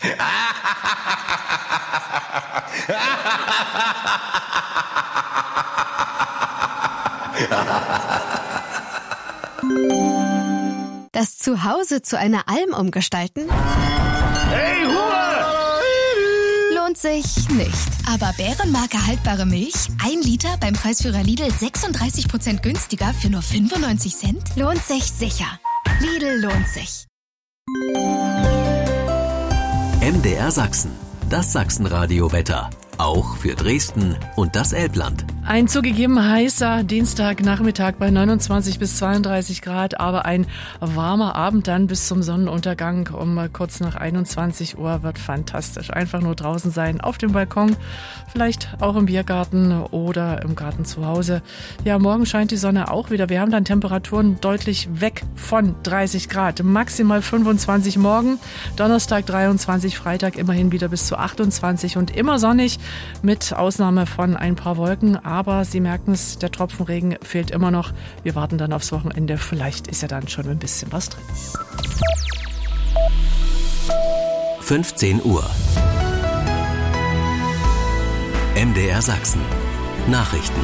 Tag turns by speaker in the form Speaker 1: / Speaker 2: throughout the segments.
Speaker 1: Das Zuhause zu einer Alm umgestalten?
Speaker 2: Hey, Ruhe!
Speaker 1: Lohnt sich nicht.
Speaker 3: Aber Bärenmarke haltbare Milch, 1 Liter beim Preisführer Lidl 36% günstiger für nur 95 Cent?
Speaker 1: Lohnt sich sicher. Lidl lohnt sich.
Speaker 4: MDR Sachsen, das Sachsenradio-Wetter. Auch für Dresden und das Elbland.
Speaker 5: Ein zugegeben heißer Dienstagnachmittag bei 29 bis 32 Grad, aber ein warmer Abend dann bis zum Sonnenuntergang um kurz nach 21 Uhr wird fantastisch. Einfach nur draußen sein, auf dem Balkon, vielleicht auch im Biergarten oder im Garten zu Hause. Ja, morgen scheint die Sonne auch wieder. Wir haben dann Temperaturen deutlich weg von 30 Grad. Maximal 25 morgen, Donnerstag 23, Freitag immerhin wieder bis zu 28 und immer sonnig mit Ausnahme von ein paar Wolken. Aber Sie merken es, der Tropfenregen fehlt immer noch. Wir warten dann aufs Wochenende. Vielleicht ist ja dann schon ein bisschen was drin.
Speaker 4: 15 Uhr. MDR Sachsen. Nachrichten.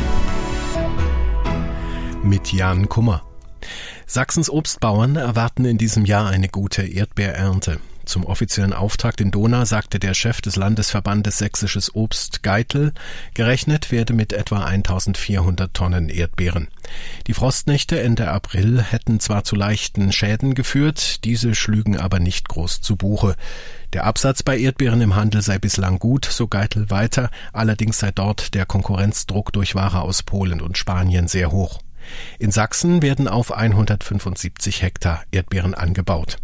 Speaker 6: Mit Jan Kummer. Sachsens Obstbauern erwarten in diesem Jahr eine gute Erdbeerernte. Zum offiziellen Auftakt in Dohna sagte der Chef des Landesverbandes Sächsisches Obst Geitel, gerechnet werde mit etwa 1400 Tonnen Erdbeeren. Die Frostnächte Ende April hätten zwar zu leichten Schäden geführt, diese schlügen aber nicht groß zu Buche. Der Absatz bei Erdbeeren im Handel sei bislang gut, so Geitel weiter, allerdings sei dort der Konkurrenzdruck durch Ware aus Polen und Spanien sehr hoch. In Sachsen werden auf 175 Hektar Erdbeeren angebaut.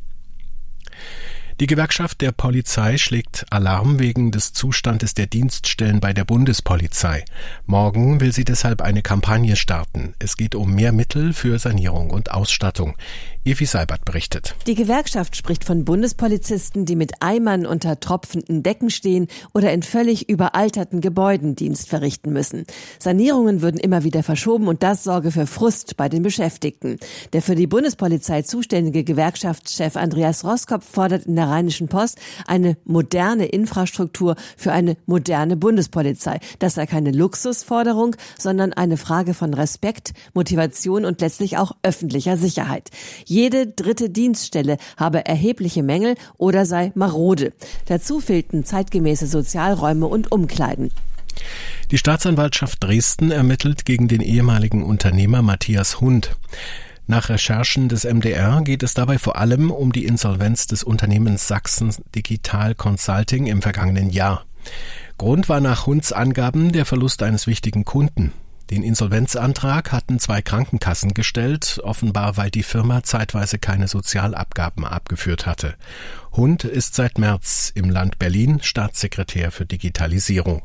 Speaker 6: Die Gewerkschaft der Polizei schlägt Alarm wegen des Zustandes der Dienststellen bei der Bundespolizei. Morgen will sie deshalb eine Kampagne starten. Es geht um mehr Mittel für Sanierung und Ausstattung. Evi Seibert berichtet.
Speaker 7: Die Gewerkschaft spricht von Bundespolizisten, die mit Eimern unter tropfenden Decken stehen oder in völlig überalterten Gebäuden Dienst verrichten müssen. Sanierungen würden immer wieder verschoben und das sorge für Frust bei den Beschäftigten. Der für die Bundespolizei zuständige Gewerkschaftschef Andreas Roskopf fordert in der Rheinischen Post eine moderne Infrastruktur für eine moderne Bundespolizei. Das sei keine Luxusforderung, sondern eine Frage von Respekt, Motivation und letztlich auch öffentlicher Sicherheit. Jede dritte Dienststelle habe erhebliche Mängel oder sei marode. Dazu fehlten zeitgemäße Sozialräume und Umkleiden.
Speaker 6: Die Staatsanwaltschaft Dresden ermittelt gegen den ehemaligen Unternehmer Matthias Hund. Nach Recherchen des MDR geht es dabei vor allem um die Insolvenz des Unternehmens Sachsen Digital Consulting im vergangenen Jahr. Grund war nach Hunds Angaben der Verlust eines wichtigen Kunden. Den Insolvenzantrag hatten 2 Krankenkassen gestellt, offenbar weil die Firma zeitweise keine Sozialabgaben abgeführt hatte. Hund ist seit März im Land Berlin Staatssekretär für Digitalisierung.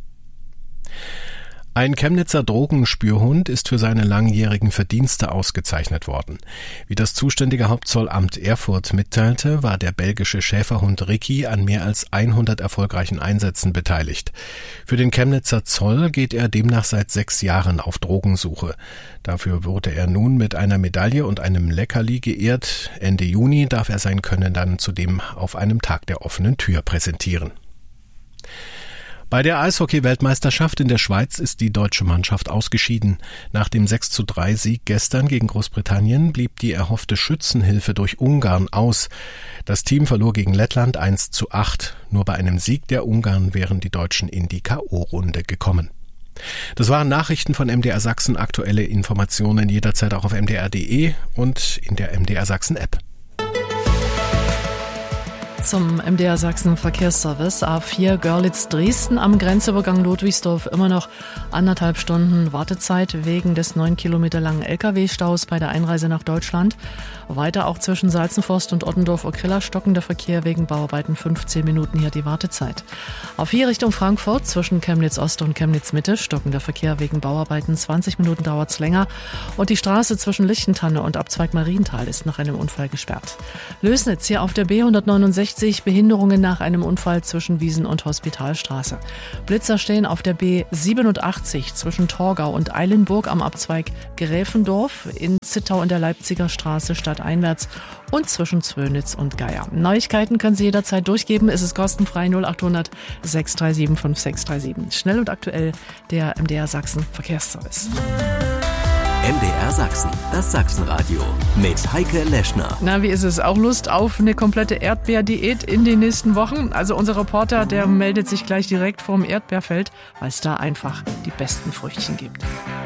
Speaker 6: Ein Chemnitzer Drogenspürhund ist für seine langjährigen Verdienste ausgezeichnet worden. Wie das zuständige Hauptzollamt Erfurt mitteilte, war der belgische Schäferhund Ricky an mehr als 100 erfolgreichen Einsätzen beteiligt. Für den Chemnitzer Zoll geht er demnach seit 6 Jahren auf Drogensuche. Dafür wurde er nun mit einer Medaille und einem Leckerli geehrt. Ende Juni darf er sein Können dann zudem auf einem Tag der offenen Tür präsentieren. Bei der Eishockey-Weltmeisterschaft in der Schweiz ist die deutsche Mannschaft ausgeschieden. Nach dem 6:3-Sieg gestern gegen Großbritannien blieb die erhoffte Schützenhilfe durch Ungarn aus. Das Team verlor gegen Lettland 1:8. Nur bei einem Sieg der Ungarn wären die Deutschen in die K.O.-Runde gekommen. Das waren Nachrichten von MDR Sachsen. Aktuelle Informationen jederzeit auch auf mdr.de und in der MDR Sachsen-App.
Speaker 5: Zum MDR Sachsen Verkehrsservice A4 Görlitz-Dresden am Grenzübergang Ludwigsdorf immer noch 1,5 Stunden Wartezeit wegen des 9 Kilometer langen Lkw-Staus bei der Einreise nach Deutschland. Weiter auch zwischen Salzenforst und Ottendorf-Okrilla stockender Verkehr wegen Bauarbeiten 15 Minuten hier die Wartezeit. A4 Richtung Frankfurt zwischen Chemnitz-Ost und Chemnitz-Mitte stockender Verkehr wegen Bauarbeiten 20 Minuten dauert's länger und die Straße zwischen Lichtentanne und Abzweig Marienthal ist nach einem Unfall gesperrt. Lößnitz hier auf der B169 B60 Behinderungen nach einem Unfall zwischen Wiesen und Hospitalstraße. Blitzer stehen auf der B87 zwischen Torgau und Eilenburg am Abzweig Gräfendorf, in Zittau in der Leipziger Straße stadteinwärts und zwischen Zwönitz und Geier. Neuigkeiten können Sie jederzeit durchgeben. Es ist kostenfrei 0800 637 5637. Schnell und aktuell der MDR Sachsen Verkehrsservice.
Speaker 4: MDR Sachsen, das Sachsenradio mit Heike Leschner.
Speaker 5: Na, wie ist es? Auch Lust auf eine komplette Erdbeerdiät in den nächsten Wochen? Also unser Reporter, der meldet sich gleich direkt vorm Erdbeerfeld, weil es da einfach die besten Früchtchen gibt.